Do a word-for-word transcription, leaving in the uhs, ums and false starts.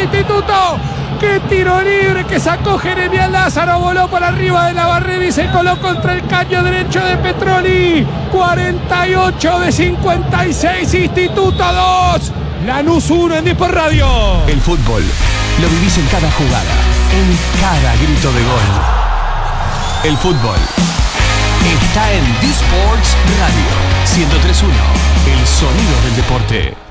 Instituto. ¡Qué tiro libre que sacó Jeremías Lázaro! Voló por arriba de Navarrete y se coló contra el caño derecho de Petroni. cuarenta y ocho de cincuenta y seis, Instituto dos. Lanús uno en Desport Radio. El fútbol lo vivís en cada jugada, en cada grito de gol. El fútbol está en Desport Radio ciento tres punto uno, el sonido del deporte.